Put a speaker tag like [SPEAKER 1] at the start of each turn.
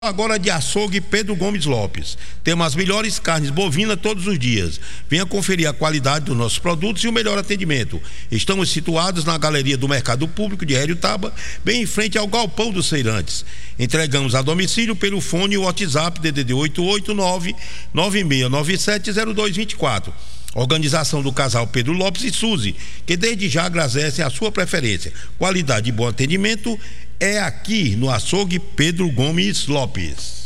[SPEAKER 1] Agora de açougue Pedro Gomes Lopes. Temos as melhores carnes bovinas todos os dias. Venha conferir a qualidade dos nossos produtos e o melhor atendimento. Estamos situados na galeria do Mercado Público de Heriotaba, bem em frente ao Galpão dos Feirantes. Entregamos a domicílio pelo fone e WhatsApp DDD 889-9697-0224. Organização do casal Pedro Lopes e Suzy, que desde já agradecem a sua preferência. Qualidade e bom atendimento é aqui no açougue Pedro Gomes Lopes.